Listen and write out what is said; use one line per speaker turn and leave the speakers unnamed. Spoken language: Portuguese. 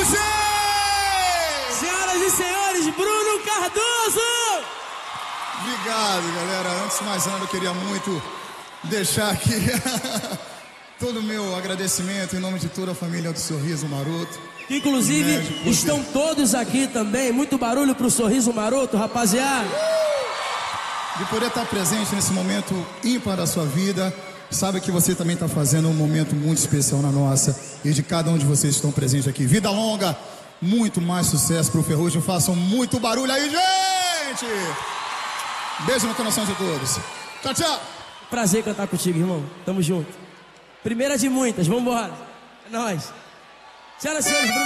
vocês!
Senhoras e senhores, Bruno Cardoso!
Obrigado, galera. Antes de mais nada, eu queria muito deixar aqui todo o meu agradecimento em nome de toda a família do Sorriso Maroto.
Que inclusive estão todos aqui também. Muito barulho pro Sorriso Maroto, rapaziada.
De poder estar presente nesse momento ímpar da sua vida. Sabe que você também está fazendo um momento muito especial na nossa. E de cada um de vocês que estão presentes aqui. Vida longa, muito mais sucesso pro Ferrugem. Façam muito barulho aí, gente! Beijo no coração de todos. Tchau, tchau.
Prazer cantar contigo, irmão. Tamo junto. Primeira de muitas, vambora. É nóis. Senhoras e senhores, Bruno